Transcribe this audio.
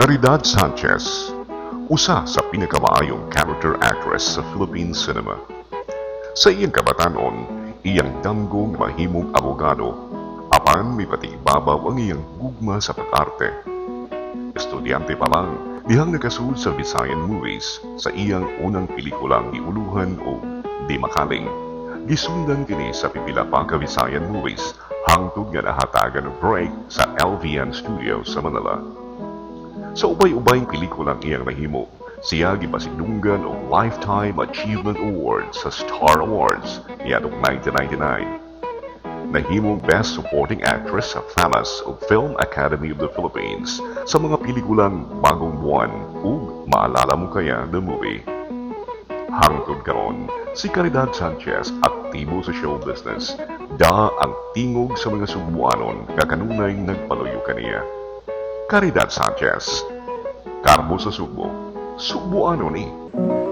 Caridad Sanchez, usa sa pinakamaayong character actress sa Philippine cinema. Sa iyang kabatanon, iyang damgong mahimong abogado, apan may patibabaw ang iyang gugma sa pag-arte. Estudyante pa lang, dihang nakasulod sa Visayan Movies sa iyang unang pelikulang giuluhan o Di Makaling. Gisundan kini sa pipila pa ka Visayan Movies hangtod nga nahatagan ng break sa LVN Studios sa Manila. Sa ubay-ubayng pelikulang iyang nahimo, siya gipasidunggan og Lifetime Achievement Award sa Star Awards niadtong 1999. Nahimong Best Supporting Actress sa FAMAS o Film Academy of the Philippines sa mga pelikulang Bagong Buwan ug Maalala Mo Kaya the Movie. Hangtod karon, si Caridad Sanchez aktibo sa show business, da ang tingog sa mga Subuanon nga kanunay nagpaluyo kaniya. Caridad Sanchez, Karbo sa Subo, Subuano ni.